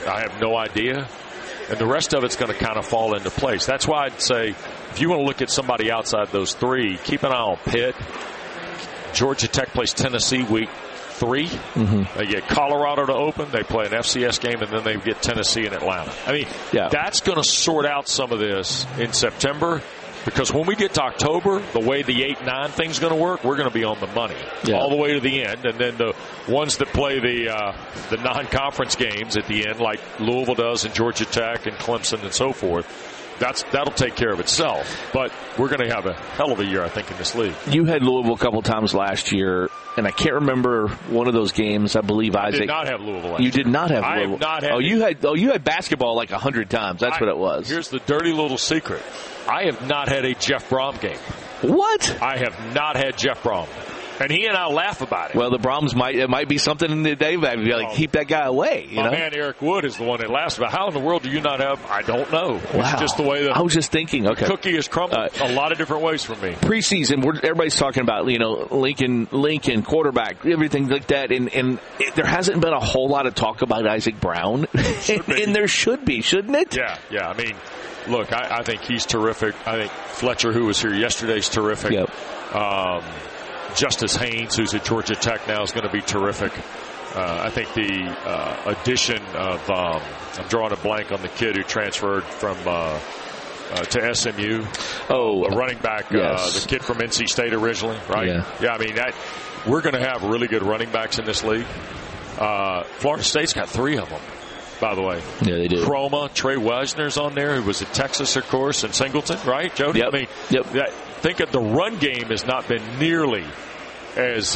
I have no idea. And the rest of it's going to kind of fall into place. That's why I'd say if you want to look at somebody outside those three, keep an eye on Pitt. Georgia Tech plays Tennessee week 3. They get Colorado to open. They play an FCS game, and then they get Tennessee and Atlanta. I mean, that's going to sort out some of this in September. Because when we get to October, the way the 8-9 thing's going to work, we're going to be on the money all the way to the end. And then the ones that play the non-conference games at the end, like Louisville does and Georgia Tech and Clemson and so forth, that'll take care of itself. But we're going to have a hell of a year, I think, in this league. You had Louisville a couple times last year, and I can't remember one of those games. I believe Isaac. I did not have Louisville last year. You did not have Louisville. I have not had you had basketball like 100 times. That's what it was. Here's the dirty little secret. I have not had a Jeff Brom game. What? I have not had Jeff Brom. And he and I laugh about it. Well, the Broms might be something in the day that like keep that guy away. My man Eric Wood is the one that laughs about how in the world do you not have? I don't know. Wow. It's just the way I was just thinking. The cookie is crumbled a lot of different ways for me. Preseason, everybody's talking about Lincoln quarterback, everything like that, and there hasn't been a whole lot of talk about Isaac Brown, and there should be, shouldn't it? Yeah. I mean, look, I think he's terrific. I think Fletcher, who was here yesterday, is terrific. Yep. Justice Haynes, who's at Georgia Tech now, is going to be terrific. I think the addition of I'm drawing a blank on the kid who transferred from to SMU. A running back, the kid from NC State originally, right? Yeah. I mean we're going to have really good running backs in this league. Florida State's got 3 of them, by the way. Yeah, they do. Chroma, Trey Wisner's on there, who was at Texas, of course, and Singleton, right, Jody? Yep. I mean, think of the run game has not been nearly as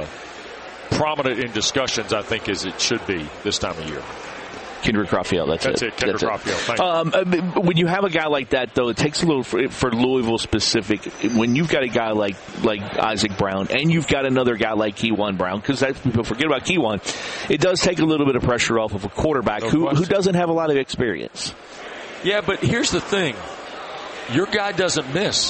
prominent in discussions, I think, as it should be this time of year. Kendrick Raphael, that's it. Kendrick Raphael. When you have a guy like that, though, it takes a little for Louisville specific. When you've got a guy like Isaac Brown, and you've got another guy like Keywan Brown, because people forget about Keywan, it does take a little bit of pressure off of a quarterback who doesn't have a lot of experience. Yeah, but here's the thing: your guy doesn't miss.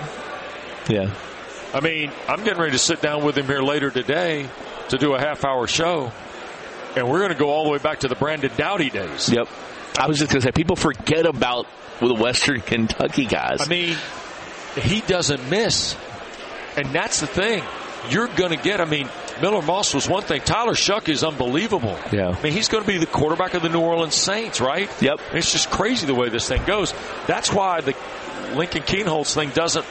Yeah. I mean, I'm getting ready to sit down with him here later today to do a half-hour show. And we're going to go all the way back to the Brandon Doughty days. Yep. I was just going to say, people forget about the Western Kentucky guys. I mean, he doesn't miss. And that's the thing. You're going to get, Miller Moss was one thing. Tyler Shuck is unbelievable. Yeah. I mean, he's going to be the quarterback of the New Orleans Saints, right? Yep. It's just crazy the way this thing goes. That's why the Lincoln Kienholz thing doesn't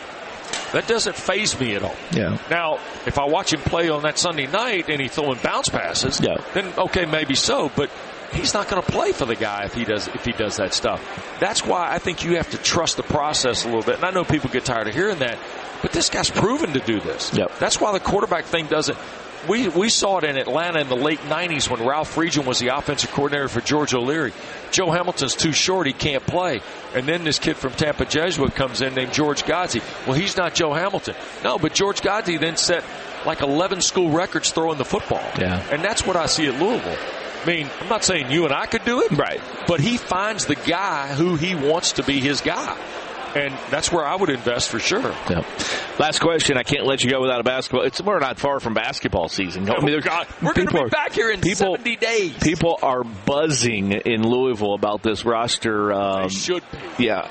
faze me at all. Yeah. Now, if I watch him play on that Sunday night and he's throwing bounce passes, then okay, maybe so. But he's not going to play for the guy if he does that stuff. That's why I think you have to trust the process a little bit. And I know people get tired of hearing that, but this guy's proven to do this. Yep. That's why the quarterback thing doesn't. We saw it in Atlanta in the late 90s when Ralph Friedgen was the offensive coordinator for George O'Leary. Joe Hamilton's too short, he can't play. And then this kid from Tampa Jesuit comes in named George Godsey. Well, he's not Joe Hamilton. No, but George Godsey then set like 11 school records throwing the football. Yeah. And that's what I see at Louisville. I mean, I'm not saying you and I could do it. Right. But he finds the guy who he wants to be his guy. And that's where I would invest for sure. Yeah. Last question. I can't let you go without a basketball. We're not far from basketball season. We're going to be back here in 70 days. People are buzzing in Louisville about this roster. They should be. Yeah.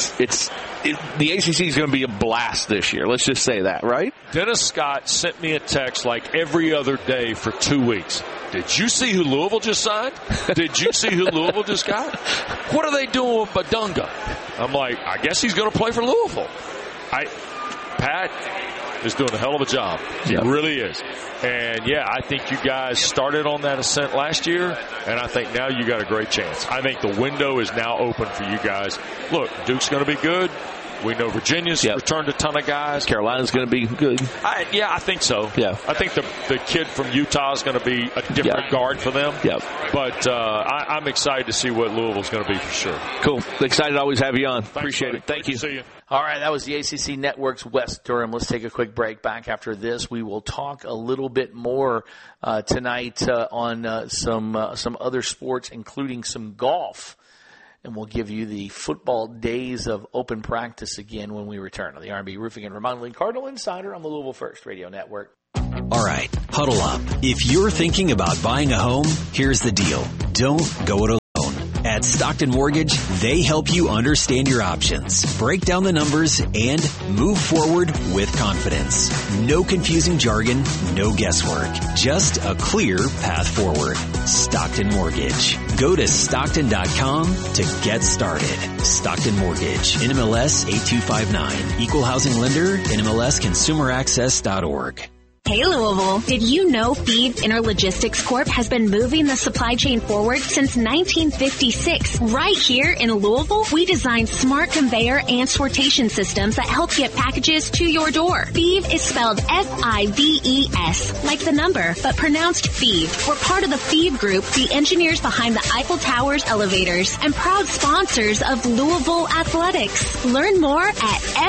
The ACC is going to be a blast this year. Let's just say that, right? Dennis Scott sent me a text like every other day for 2 weeks. Did you see who Louisville just signed? Did you see who Louisville just got? What are they doing with Badunga? I'm like, I guess he's going to play for Louisville. Pat is doing a hell of a job. He really is. And, I think you guys started on that ascent last year, and I think now you got a great chance. I think the window is now open for you guys. Look, Duke's going to be good. We know Virginia's returned a ton of guys. Carolina's going to be good. I think so. Yeah. I think the kid from Utah is going to be a different guard for them. Yep. But I'm excited to see what Louisville's going to be for sure. Cool. Excited to always have you on. Thanks, appreciate buddy. it. Thank you. See you. All right, that was the ACC Network's Wes Durham. Let's take a quick break. Back after this, we will talk a little bit more tonight on some other sports, including some golf. And we'll give you the football days of open practice again when we return on the R&B Roofing and Remodeling Cardinal Insider on the Louisville First Radio Network. All right, huddle up. If you're thinking about buying a home, here's the deal. Don't go it alone. At Stockton Mortgage, they help you understand your options, break down the numbers, and move forward with confidence. No confusing jargon, no guesswork. Just a clear path forward. Stockton Mortgage. Go to Stockton.com to get started. Stockton Mortgage. NMLS 8259. Equal housing lender. NMLSconsumeraccess.org. Hey Louisville, did you know Feed Interlogistics Corp has been moving the supply chain forward since 1956? Right here in Louisville, we designed smart conveyor and sortation systems that help get packages to your door. Feed is spelled F-I-V-E-S, like the number, but pronounced Feed. We're part of the Feed Group, the engineers behind the Eiffel Tower's elevators, and proud sponsors of Louisville Athletics. Learn more at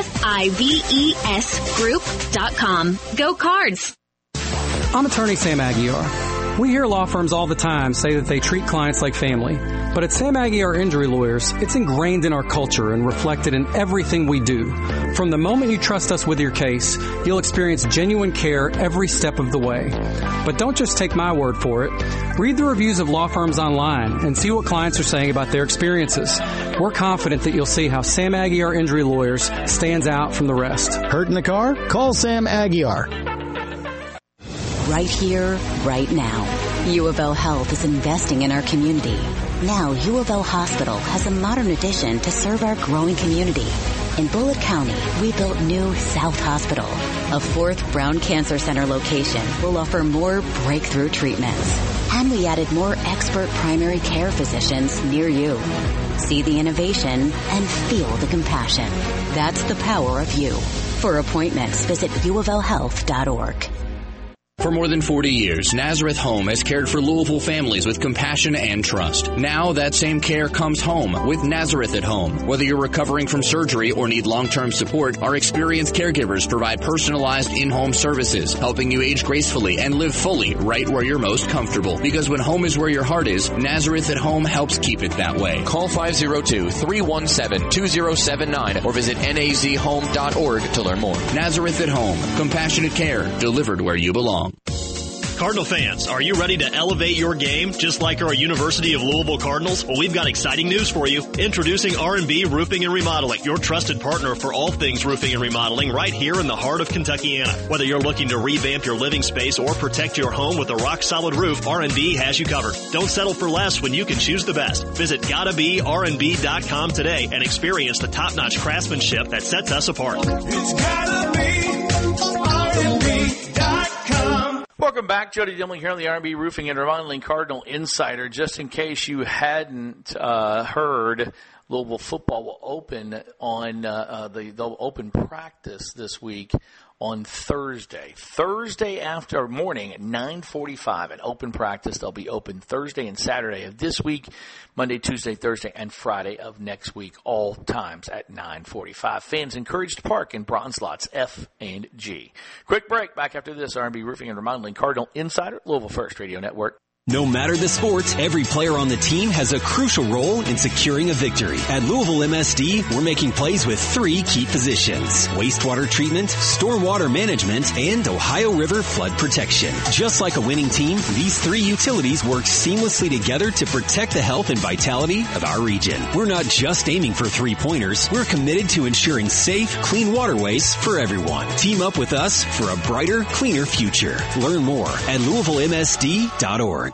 FIVESgroup.com. Go Cards! I'm attorney Sam Aguiar. We hear law firms all the time say that they treat clients like family. But at Sam Aguiar Injury Lawyers, it's ingrained in our culture and reflected in everything we do. From the moment you trust us with your case, you'll experience genuine care every step of the way. But don't just take my word for it. Read the reviews of law firms online and see what clients are saying about their experiences. We're confident that you'll see how Sam Aguiar Injury Lawyers stands out from the rest. Hurt in the car? Call Sam Aguiar. Right here, right now. U of L Health is investing in our community. Now, U of L Hospital has a modern addition to serve our growing community. In Bullitt County, we built new South Hospital. A fourth Brown Cancer Center location will offer more breakthrough treatments. And we added more expert primary care physicians near you. See the innovation and feel the compassion. That's the power of you. For appointments, visit uoflhealth.org. For more than 40 years, Nazareth Home has cared for Louisville families with compassion and trust. Now that same care comes home with Nazareth at Home. Whether you're recovering from surgery or need long-term support, our experienced caregivers provide personalized in-home services, helping you age gracefully and live fully right where you're most comfortable. Because when home is where your heart is, Nazareth at Home helps keep it that way. Call 502-317-2079 or visit nazhome.org to learn more. Nazareth at Home. Compassionate care delivered where you belong. Cardinal fans, are you ready to elevate your game just like our University of Louisville Cardinals? Well, we've got exciting news for you. Introducing R&B Roofing and Remodeling, your trusted partner for all things roofing and remodeling right here in the heart of Kentuckiana. Whether you're looking to revamp your living space or protect your home with a rock-solid roof, R&B has you covered. Don't settle for less when you can choose the best. Visit GottaBeRnB.com today and experience the top-notch craftsmanship that sets us apart. It's gotta be R&B.com. Welcome back. Jody Dimling here on the R&B Roofing and Remodeling Cardinal Insider. Just in case you hadn't heard, Louisville football will open on they'll open practice this week on Thursday. Thursday after morning at 9:45 at open practice. They'll be open Thursday and Saturday of this week, Monday, Tuesday, Thursday, and Friday of next week, all times at 9:45. Fans encouraged to park in bronze lots F and G. Quick break. Back after this, R&B Roofing and Remodeling Cardinal Insider, Louisville First Radio Network. No matter the sport, every player on the team has a crucial role in securing a victory. At Louisville MSD, we're making plays with 3 key positions: wastewater treatment, stormwater management, and Ohio River flood protection. Just like a winning team, these 3 utilities work seamlessly together to protect the health and vitality of our region. We're not just aiming for 3-pointers. We're committed to ensuring safe, clean waterways for everyone. Team up with us for a brighter, cleaner future. Learn more at LouisvilleMSD.org.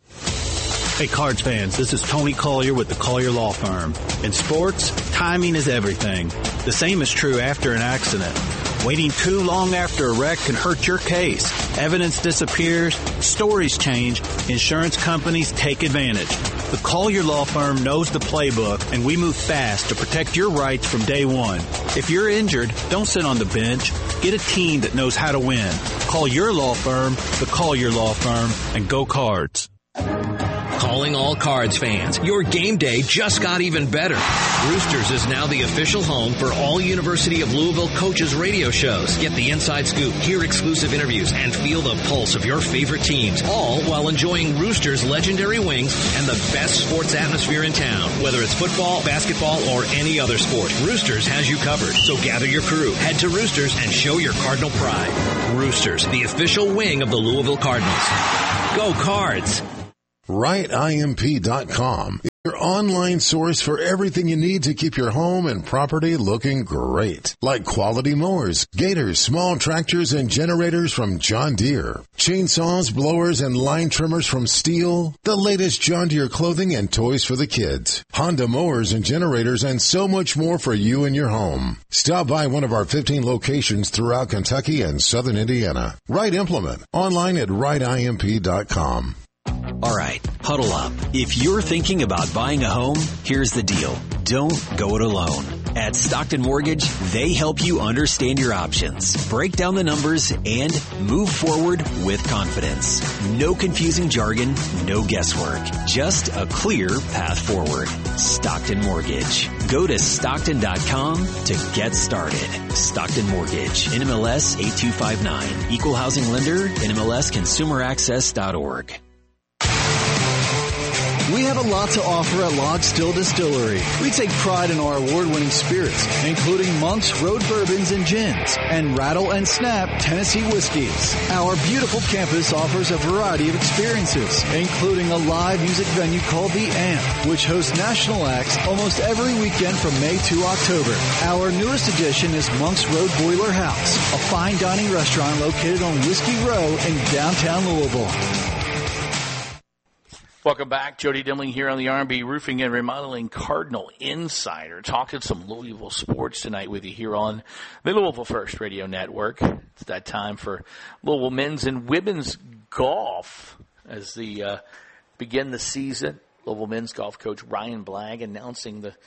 Hey Cards fans, this is Tony Collier with the Collier Law Firm. In sports, timing is everything. The same is true after an accident. Waiting too long after a wreck can hurt your case. Evidence disappears, stories change, insurance companies take advantage. The Collier Law Firm knows the playbook, and we move fast to protect your rights from day one. If you're injured, don't sit on the bench. Get a team that knows how to win. Call your law firm, the Collier Law Firm, and go Cards. Calling all Cards fans. Your game day just got even better. Roosters is now the official home for all University of Louisville coaches radio shows. Get the inside scoop, hear exclusive interviews, and feel the pulse of your favorite teams, all while enjoying Roosters' legendary wings and the best sports atmosphere in town. Whether it's football, basketball, or any other sport, Roosters has you covered. So gather your crew, head to Roosters, and show your Cardinal pride. Roosters, the official wing of the Louisville Cardinals. Go Cards! RightIMP.com. Your online source for everything you need to keep your home and property looking great. Like quality mowers, gators, small tractors, and generators from John Deere. Chainsaws, blowers, and line trimmers from Steel. The latest John Deere clothing and toys for the kids. Honda mowers and generators, and so much more for you and your home. Stop by one of our 15 locations throughout Kentucky and southern Indiana. Right Implement. Online at RightIMP.com. All right, huddle up. If you're thinking about buying a home, here's the deal. Don't go it alone. At Stockton Mortgage, they help you understand your options, break down the numbers, and move forward with confidence. No confusing jargon, no guesswork. Just a clear path forward. Stockton Mortgage. Go to Stockton.com to get started. Stockton Mortgage. NMLS 8259. Equal Housing Lender. NMLSConsumerAccess.org. We have a lot to offer at Log Still Distillery. We take pride in our award-winning spirits, including Monk's Road Bourbons and Gins, and Rattle and Snap Tennessee Whiskeys. Our beautiful campus offers a variety of experiences, including a live music venue called The Amp, which hosts national acts almost every weekend from May to October. Our newest addition is Monk's Road Boiler House, a fine dining restaurant located on Whiskey Row in downtown Louisville. Welcome back. Jody Dimling here on the R&B Roofing and Remodeling Cardinal Insider, talking some Louisville sports tonight with you here on the Louisville First Radio Network. It's that time for Louisville men's and women's golf as they begin the season. Louisville men's golf coach Ryan Blagg announcing the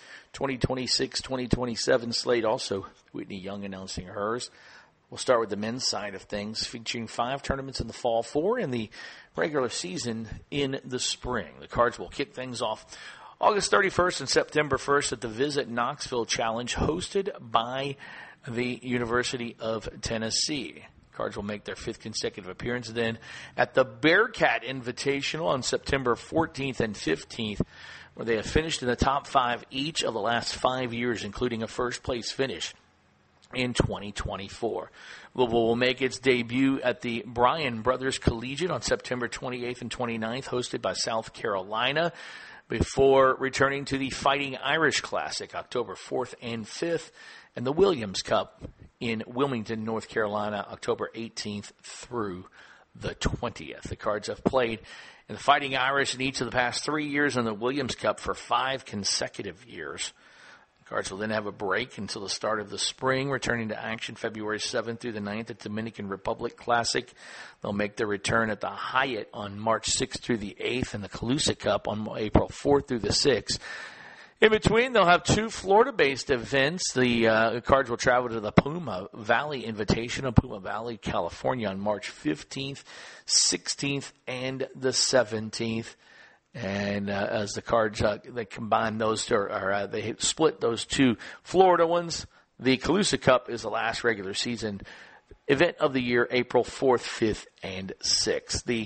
2026-2027 slate. Also, Whitney Young announcing hers. We'll start with the men's side of things, featuring 5 tournaments in the fall, 4 in the regular season in the spring. The Cards will kick things off August 31st and September 1st at the Visit Knoxville Challenge, hosted by the University of Tennessee. Cards will make their 5th consecutive appearance then at the Bearcat Invitational on September 14th and 15th, where they have finished in the top 5 each of the last 5 years, including a first-place finish in 2024. Louisville will make its debut at the Bryan Brothers Collegiate on September 28th and 29th, hosted by South Carolina, before returning to the Fighting Irish Classic October 4th and 5th, and the Williams Cup in Wilmington, North Carolina, October 18th through the 20th. The Cards have played in the Fighting Irish in each of the past 3 years and the Williams Cup for 5 consecutive years. Cards will then have a break until the start of the spring, returning to action February 7th through the 9th at Dominican Republic Classic. They'll make their return at the Hyatt on March 6th through the 8th and the Calusa Cup on April 4th through the 6th. In between, they'll have 2 Florida-based events. The Cards will travel to the Puma Valley Invitational, Puma Valley, California on March 15th, 16th, and the 17th. And as the Cards, they combine those two, or they split those 2 Florida ones. The Calusa Cup is the last regular season event of the year, April 4th, 5th, and 6th. The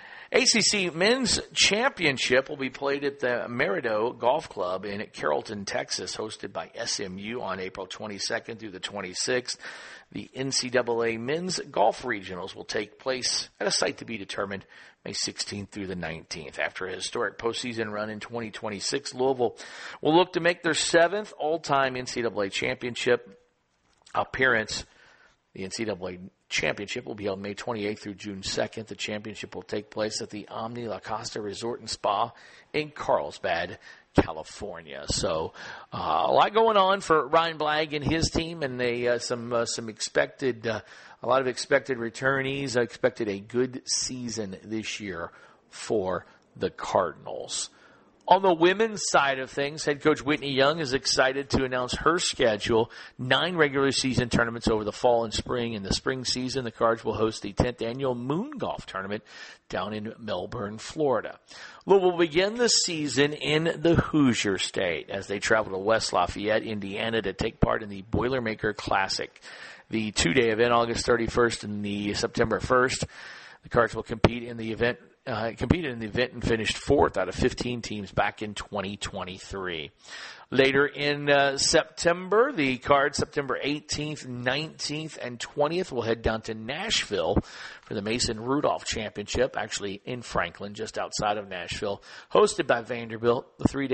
ACC Men's Championship will be played at the Merido Golf Club in Carrollton, Texas, hosted by SMU on April 22nd through the 26th. The NCAA Men's Golf Regionals will take place at a site to be determined May 16th through the 19th. After a historic postseason run in 2026, Louisville will look to make their 7th all-time NCAA championship appearance. The NCAA championship will be held May 28th through June 2nd. The championship will take place at the Omni La Costa Resort and Spa in Carlsbad, California. So a lot going on for Ryan Blagg and his team, and some expected a lot of expected returnees. I expected a good season this year for the Cardinals. On the women's side of things, head coach Whitney Young is excited to announce her schedule. 9 regular season tournaments over the fall and spring. In the spring season, the Cards will host the 10th annual Moon Golf Tournament down in Melbourne, Florida. Louisville will begin the season in the Hoosier State as they travel to West Lafayette, Indiana to take part in the Boilermaker Classic. The 2-day event, August 31st and the September 1st. The Cards will compete in the event competed in the event and finished 4th out of 15 teams back in 2023. Later in September, the Cards, September 18th, 19th, and 20th, will head down to Nashville for the Mason Rudolph Championship, actually in Franklin, just outside of Nashville, hosted by Vanderbilt. The 3-day